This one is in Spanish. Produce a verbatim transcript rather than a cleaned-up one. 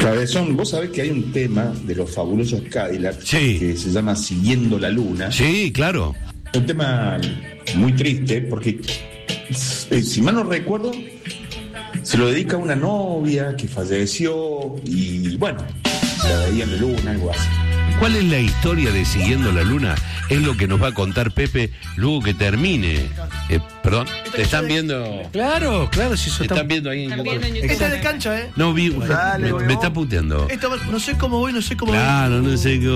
Cabezón, vos sabés que hay un tema de los Fabulosos Cadillacs sí. que se llama Siguiendo la Luna. Sí, claro. Un tema muy triste porque, si mal no recuerdo, se lo dedica a una novia que falleció y, bueno, la veía en la luna, algo así. ¿Cuál es la historia de Siguiendo la Luna? Es lo que nos va a contar Pepe luego que termine. Eh, perdón, ¿te están viendo? Claro, claro, si eso ¿Te está... están viendo ahí en YouTube? Esta es de cancha, ¿eh? No, vi, Dale, me, voy, me vos. está puteando. Esto, no sé cómo voy, no sé cómo voy. Claro, no sé cómo.